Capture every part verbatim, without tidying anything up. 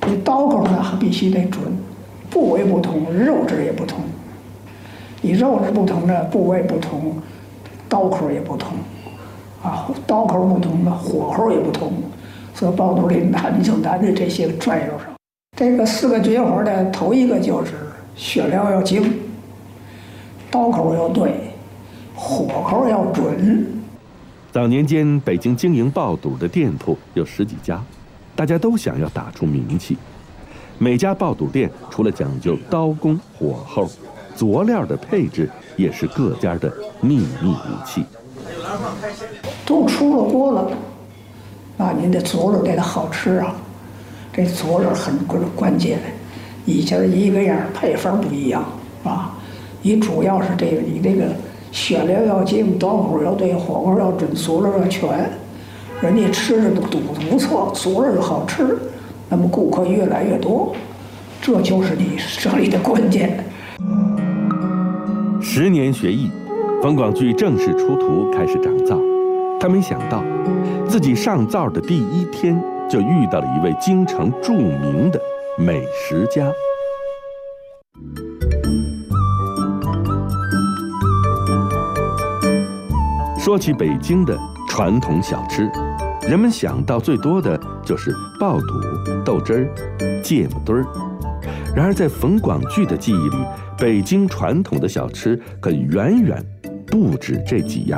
你刀口呢必须得准，部位不同，肉质也不同。你肉质不同呢，部位不同，刀口也不同，啊，刀口不同呢，火候也不同。所以爆肚里难就难在这些转悠上。这个四个绝活的头一个就是选料要精，刀口要对，火候要准。 早年间，北京经营爆肚的店铺有十几家，大家都想要打出名气。每家爆肚店除了讲究刀工、火候，佐料的配置也是各家的秘密武器。 都出了锅了，那您的佐料得好吃啊！这佐料很关键，以前一个样，配方不一样啊。你主要是这个，你这个选料要精，刀口要对，火候要准，佐料要全。人家吃的肚子不错，佐料好吃，那么顾客越来越多，这就是你生意的关键。 十年学艺，冯广聚正式出徒开始掌灶。他没想到，自己上灶的第一天就遇到了一位京城著名的美食家。说起北京的传统小吃，人们想到最多的就是爆肚、豆汁儿、芥末墩儿。然而在冯广聚的记忆里，北京传统的小吃可远远不止这几样。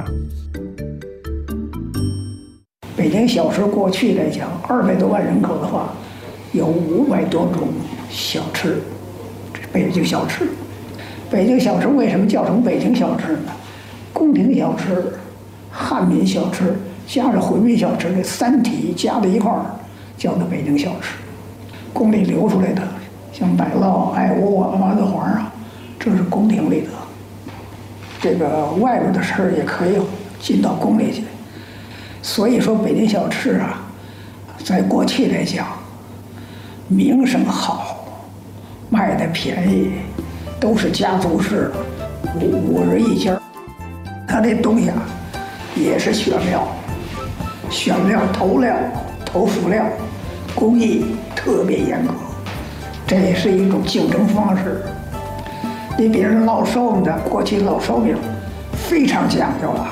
北京小吃过去来讲，二百多万人口的话，有五百多种小吃。北京小吃，北京小吃为什么叫成北京小吃呢？宫廷小吃、汉民小吃加上回民小吃这三体加在一块儿，叫做北京小吃。宫里流出来的，像奶酪、艾窝啊、麻子黄啊，这是宫廷里的。这个外边的事儿也可以进到宫里去。所以说，北京小吃啊，在过去来讲，名声好，卖的便宜，都是家族式，五五人一家。他这东西啊，也是选料，选料、投料、投辅料，工艺特别严格，这也是一种竞争方式。你比如烙烧饼的，过去烙烧饼非常讲究了。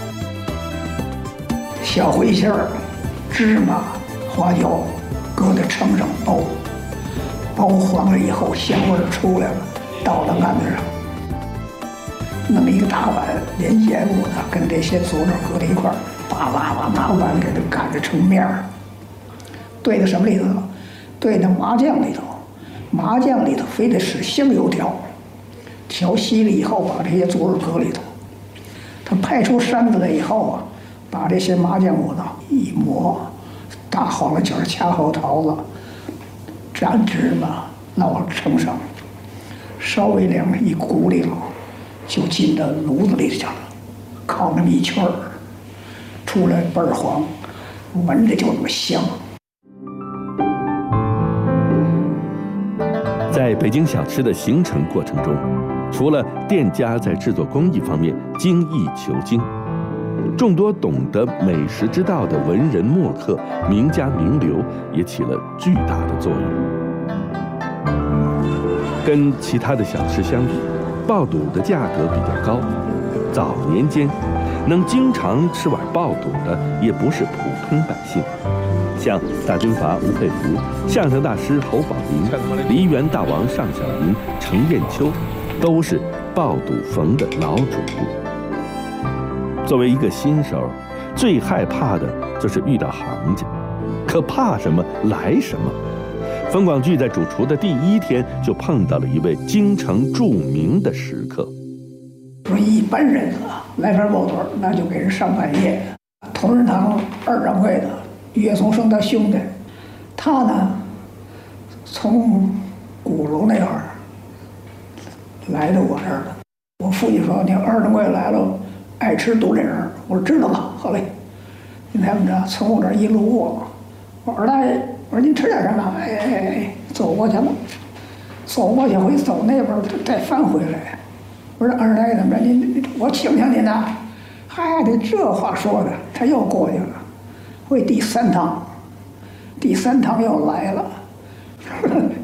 小茴馅儿、芝麻、花椒，搁在秤上包，包黄了以后，香味儿出来了，倒到案子上，弄一个大碗，连盐物呢跟这些佐料搁在一块儿，叭叭叭拿碗给它擀着成面儿，兑到什么里头？兑到麻酱里头，麻酱里头非得使香油调，调稀了以后，把这些佐料搁里头，它派出山子来以后啊。把这些麻酱物呢一磨，大黄瓜卷、掐好桃子，蘸芝麻，烙秤上，稍微凉一鼓里头，就进到炉子里去了，烤那么一圈儿，出来倍儿黄，闻着就那么香。 在北京小吃的形成过程中，除了店家在制作工艺方面精益求精，众多懂得美食之道的文人墨客、名家名流也起了巨大的作用。跟其他的小吃相比，爆肚的价格比较高。早年间，能经常吃碗爆肚的也不是普通百姓，像大军阀吴佩孚、相声大师侯宝林、梨园大王尚小云、程砚秋，都是爆肚冯的老主顾。作为一个新手，最害怕的就是遇到行家，可怕什么来什么。冯广聚在主厨的第一天就碰到了一位京城著名的食客。 说一般人啊，来份爆肚那就给人上半夜。同仁堂二掌柜的岳松生他兄弟，他呢从鼓楼那会儿来到我这儿了。我父亲说：“你二掌柜来了。”爱吃肚里人，我说知道了，好嘞。你看着从我这儿一路过，我说二大爷，我说您吃点什么？哎哎哎，走过去了，走过去回走那边再翻回来。我说二大爷怎么着？您我请请您呐。嗨，这这话说的，他又过去了。回第三趟，第三趟又来了。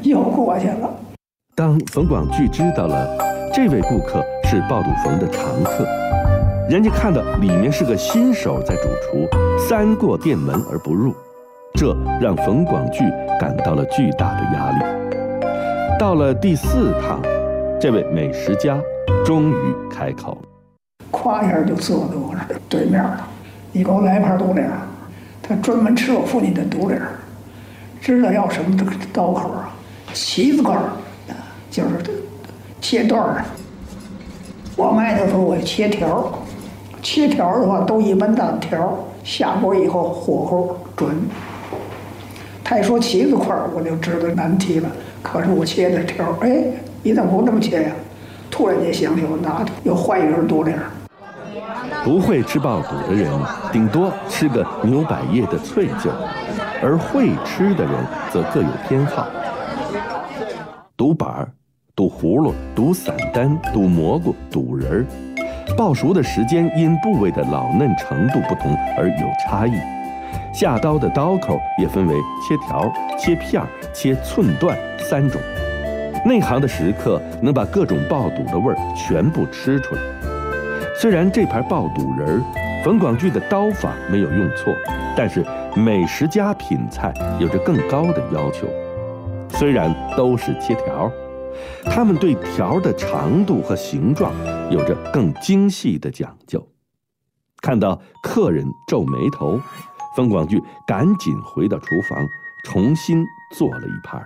又过去了。 当冯广聚知道了这位顾客是鲍笃逢的常客，人家看到里面是个新手在主厨，三过店门而不入，这让冯广聚感到了巨大的压力。到了第四趟，这位美食家终于开口， 咵一下就坐到我这对面了。你给我来一盘肚梁，他专门吃我父亲的肚梁，知道要什么刀口啊？旗子块儿，就是切段儿。我卖的时候我切条，切条的话都一般大条，下锅以后火候准。他一说旗子块儿，我就知道难题了。可是我切的条，哎，你怎么不这么切呀？突然间想起我拿又换一根肚梁。 不会吃爆肚的人，顶多吃个牛百叶的脆劲儿，而会吃的人则各有偏好。肚板儿、肚葫芦、肚散丹、肚蘑菇、肚仁儿，爆熟的时间因部位的老嫩程度不同而有差异。下刀的刀口也分为切条、切片、切寸段三种。内行的食客能把各种爆肚的味儿全部吃出来。虽然这盘爆肚仁儿，冯广聚的刀法没有用错，但是美食家品菜有着更高的要求。虽然都是切条，他们对条的长度和形状有着更精细的讲究。看到客人皱眉头，冯广聚赶紧回到厨房，重新做了一盘。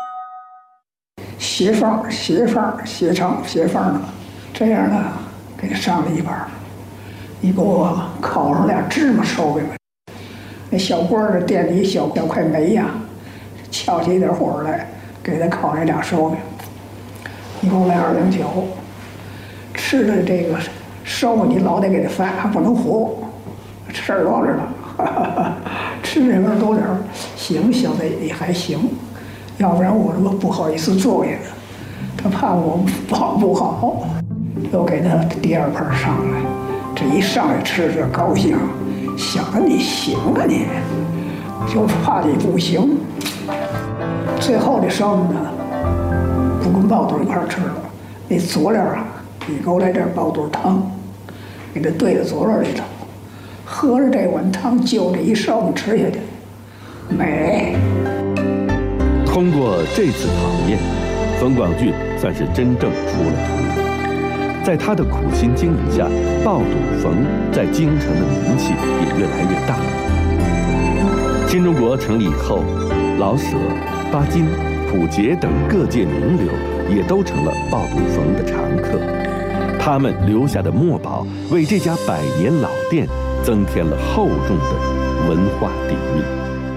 斜缝、斜缝、斜长、斜缝的，这样呢，给上了一盘。你给我烤上俩芝麻烧饼来，那小锅的店里小小块煤呀，翘起一点火来，给他烤那俩烧饼。你给我来二两酒，吃的这个烧饼你老得给他翻，还不能糊，事儿多着呢。吃这份多点儿，行，小子也还行。要不然我这不好意思坐下，他怕我保不好，又给他第二盘上来。这一上来吃着高兴，想着你行啊你，就怕你不行。最后这烧饼呢，不跟爆肚一块吃了，那佐料啊，你给我来点爆肚汤，给它兑到佐料里头，喝着这碗汤，就这一烧饼吃下去，美。 通过这次考验，冯广聚算是真正出了图。在他的苦心经营下，爆肚冯在京城的名气也越来越大。新中国成立以后，老舍、巴金、溥杰等各界名流也都成了爆肚冯的常客。他们留下的墨宝，为这家百年老店增添了厚重的文化底蕴。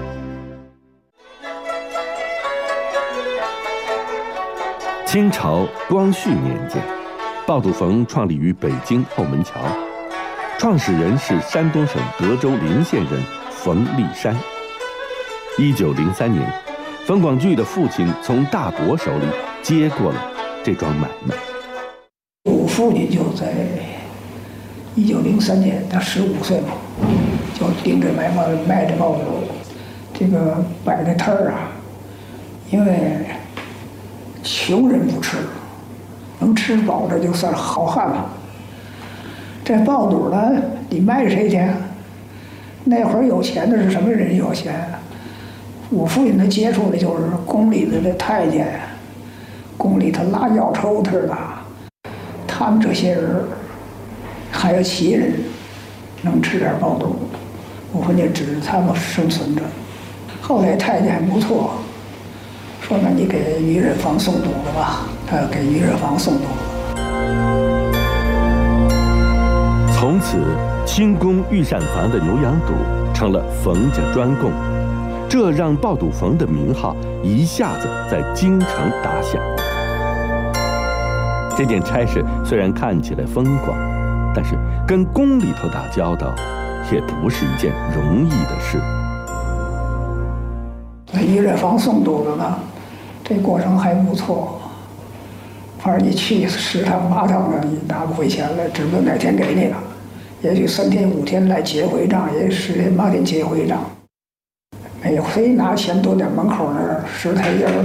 清朝光绪年间，爆肚冯创立于北京后门桥，创始人是山东省德州临县人冯立山。一九零三年，冯广聚的父亲从大伯手里接过了这桩买卖。 我父亲就在一九零三年，他十五岁嘛，就盯着买卖卖这爆肚，这个摆这摊儿啊，因为穷人不吃，能吃饱这就算好汉了。这爆肚呢，你卖谁去？那会儿有钱的是什么人有钱？我父亲他接触的就是宫里的这太监，宫里头拉药抽头的，他们这些人，还有旗人，能吃点爆肚。我父亲指着他们生存着。后来太监还不错。说那你给于仁房送肚子吧，他给于仁房送肚子。 从此，清宫御膳房的牛羊肚成了冯家专供，这让爆肚冯的名号一下子在京城打响。这件差事虽然看起来风光，但是跟宫里头打交道，也不是一件容易的事。 那于仁房送肚子呢？这过程还不错，反正你去十趟八趟的，你拿不回钱来，指不定哪天给你了。也许三天五天来结回账，也许十天八天结回账。每回拿钱都在门口那儿石台阶儿